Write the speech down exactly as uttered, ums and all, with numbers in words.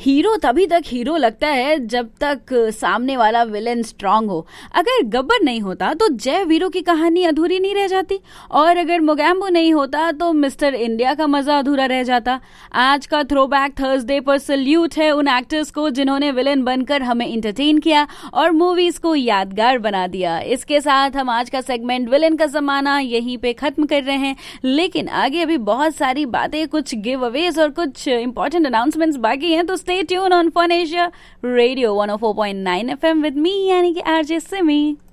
Hero तभी तक hero लगता है जब तक सामने वाला विलेन स्ट्रांग हो। अगर गब्बर नहीं होता तो जय वीरों की कहानी अधूरी नहीं रह जाती, और अगर मोगैम्बो नहीं होता तो मिस्टर इंडिया का मजा अधूरा रह जाता। आज का थ्रोबैक थर्सडे पर सल्यूट है उन एक्टर्स को जिन्होंने विलेन बनकर हमें इंटरटेन किया और मूवीज को यादगार बना दिया। इसके साथ हम आज का सेगमेंट विलेन का जमाना यहीं पे खत्म कर रहे हैं, लेकिन आगे अभी बहुत सारी बातें, कुछ गिव अवेज और कुछ इंपॉर्टेंट अनाउंसमेंट्स बाकी हैं, तो stay tune on fun Asia radio one O four point nine F am with me यानी कि आरजे सिमी।